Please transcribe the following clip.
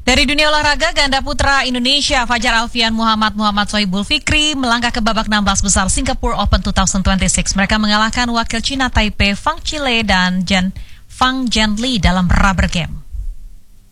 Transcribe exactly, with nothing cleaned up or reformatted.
Dari dunia olahraga, ganda putra Indonesia Fajar Alfian Muhammad Muhammad Sohibul Fikri melangkah ke babak enam belas besar Singapore Open dua ribu dua puluh enam. Mereka mengalahkan wakil Cina Taipei Fang Chile dan Jen, Fang Jianli dalam rubber game.